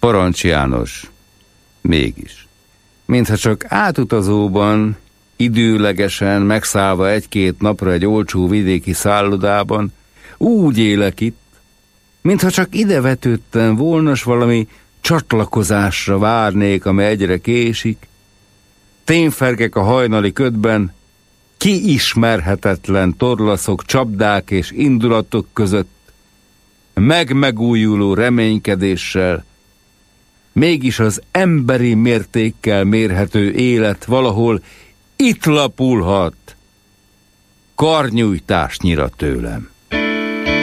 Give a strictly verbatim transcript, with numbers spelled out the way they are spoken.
Parancs János, mégis. Mintha csak átutazóban, időlegesen megszállva egy-két napra egy olcsó vidéki szállodában, úgy élek itt, mintha csak ide vetődtem volna, s valami csatlakozásra várnék, amely egyre késik. Témfergek a hajnali ködben, kiismerhetetlen torlaszok, csapdák és indulatok között, megmegújuló reménykedéssel, mégis az emberi mértékkel mérhető élet valahol itt lapulhat, karnyújtásnyira tőlem.